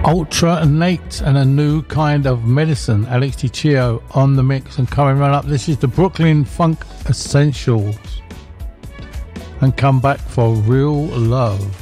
Ultra Nate and a new kind of medicine. Alex DiCio on the mix, and coming right up, this is the Brooklyn Funk Essentials, and come back for Real Love.